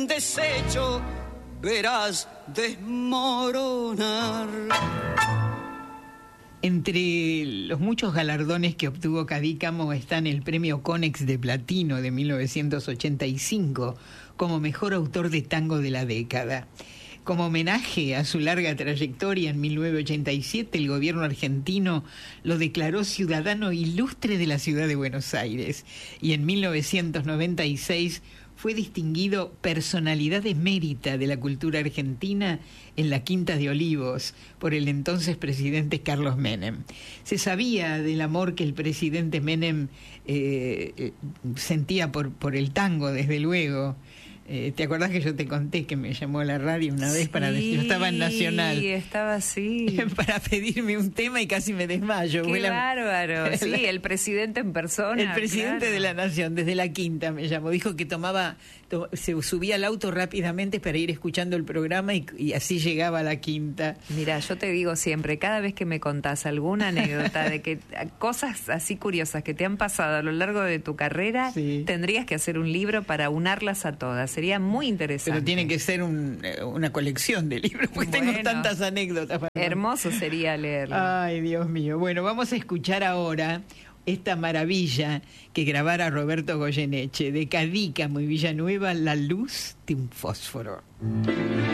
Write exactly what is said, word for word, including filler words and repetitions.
Desecho verás desmoronar. Entre los muchos galardones que obtuvo Cadícamo están el premio Konex de Platino de mil novecientos ochenta y cinco como mejor autor de tango de la década. Como homenaje a su larga trayectoria, en mil novecientos ochenta y siete el gobierno argentino lo declaró ciudadano ilustre de la ciudad de Buenos Aires y en mil novecientos noventa y seis fue distinguido personalidad emérita de la cultura argentina en la Quinta de Olivos por el entonces presidente Carlos Menem. Se sabía del amor que el presidente Menem eh, eh, sentía por, por el tango, desde luego. Eh, ¿Te acordás que yo te conté que me llamó a la radio una vez Sí, para decir, yo estaba en Nacional? Sí, estaba así. Para pedirme un tema y casi me desmayo. Qué la, bárbaro, sí, el presidente en persona. El presidente claro. de la Nación, desde la Quinta me llamó, dijo que tomaba, to, se subía al auto rápidamente para ir escuchando el programa y, y así llegaba a la Quinta. Mira, yo te digo siempre, cada vez que me contás alguna anécdota de que cosas así curiosas que te han pasado a lo largo de tu carrera, sí, tendrías que hacer un libro para unarlas a todas. Sería muy interesante. Pero tiene que ser un, una colección de libros, porque bueno, tengo tantas anécdotas. Para... Hermoso sería leerlo. Ay, Dios mío. Bueno, vamos a escuchar ahora esta maravilla que grabara Roberto Goyeneche, de Cadícamo y Villanueva, La luz de un fósforo.